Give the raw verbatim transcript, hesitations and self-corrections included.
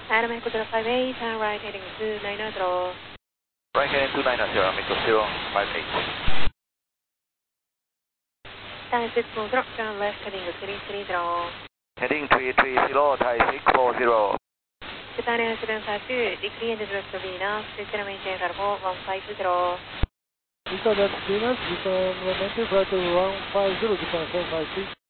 Adam Echo zero five eight, turn right heading two nine zero. Right heading two nine zero, Echo zero five eight. Thai six four zero, turn left heading three three zero. Heading three three zero, Thai six four zero. Japan Air seven five two, degree and direct to Venus, System maintain cargo one five zero. Because that's Venus, you can maintain flight to one five zero, Japan seven five two.